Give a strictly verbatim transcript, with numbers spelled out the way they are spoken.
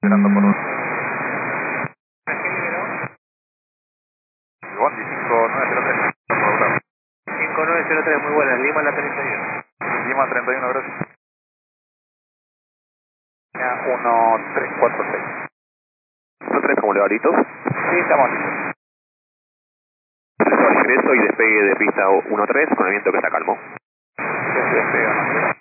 Esperando por uno. Bondi cinco nueve cero tres. cinco nueve cero tres, muy buena. Lima la treinta y uno. Lima treinta y uno, gracias. uno tres cuatro seis. uno tres, ¿cómo le va, listo? Sí, estamos listos. Proceso al ingreso y despegue de pista uno tres con el viento que está calmo. Sí, sí, sí, no.